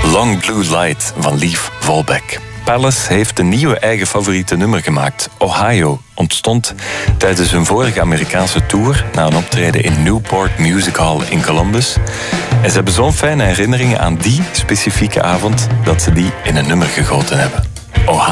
Long Blue Light van Lief Volbeck. Palace heeft een nieuwe eigen favoriete nummer gemaakt. Ohio ontstond tijdens hun vorige Amerikaanse tour na een optreden in Newport Music Hall in Columbus. En ze hebben zo'n fijne herinneringen aan die specifieke avond dat ze die in een nummer gegoten hebben. Ohio.